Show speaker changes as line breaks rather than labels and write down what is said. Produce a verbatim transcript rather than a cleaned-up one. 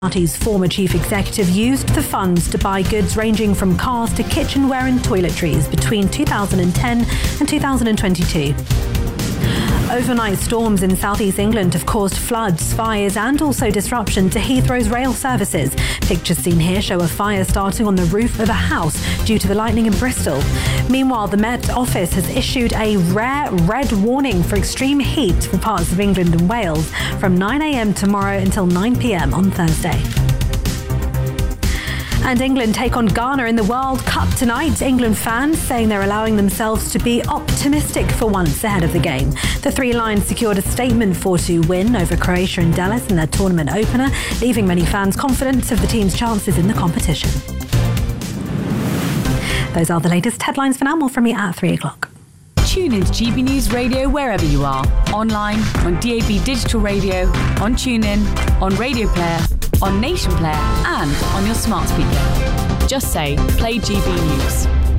Party's former chief executive used the funds to buy goods ranging from cars to kitchenware and toiletries between two thousand ten and two thousand twenty-two. Overnight storms in southeast England have caused floods, fires and also disruption to Heathrow's rail services. Pictures seen here show a fire starting on the roof of a house due to the lightning in Bristol. Meanwhile, the Met Office has issued a rare red warning for extreme heat for parts of England and Wales from nine a.m. tomorrow until nine p.m. on Thursday. And England take on Ghana in the World Cup tonight. England fans saying they're allowing themselves to be optimistic for once ahead of the game. The Three Lions secured a statement four two win over Croatia and Dallas in their tournament opener, leaving many fans confident of the team's chances in the competition. Those are the latest headlines for now. More from me at three o'clock.
Tune into G B News Radio wherever you are. Online, on D A B Digital Radio, on TuneIn, on Radio Player, on Nation Player and on your smart speaker. Just say, play G B News.